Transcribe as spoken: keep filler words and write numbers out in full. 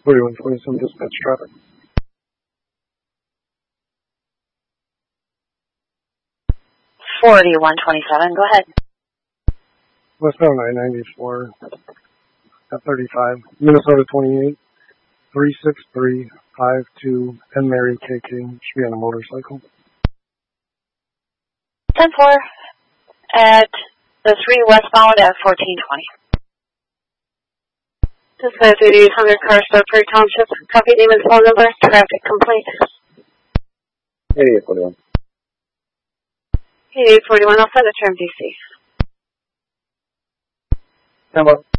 forty-one twenty-seven dispatch traffic. forty-one twenty-seven, go ahead. Westbound I ninety-four at thirty-five, Minnesota twenty-eight, three six three five two, and Mary K K. Should be on a motorcycle. ten four at the three westbound at fourteen twenty. Dispatch eighty-eight hundred, car stop Prairie Township. Copy Damon's phone number, traffic complaint. eighty-eight forty-one. eighty-eight forty-one, I'll send it to M D C. Stand by.